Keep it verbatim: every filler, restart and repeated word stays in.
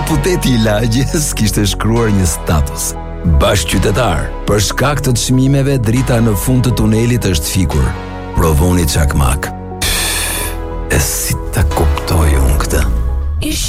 deputeti i lagjes kishte shkruar një status. Bashkëqytetar, për shkak të çmimeve drita në fund të tunelit është fikur. Provoni çakmak.